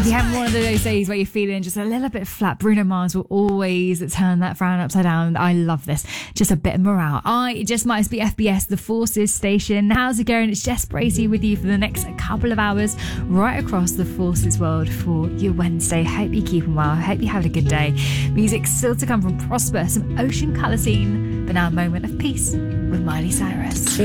If you're having one of those days where you're feeling just a little bit flat, Bruno Mars will always turn that frown upside down. I love this. Just a bit of morale. It just might be FBS, the Forces station. How's it going? It's Jess Bracey with you for the next couple of hours right across the Forces world for your Wednesday. Hope you're keeping well. Hope you had a good day. Music's still to come from Prosper, some Ocean Colour Scene, but now a moment of peace with Miley Cyrus.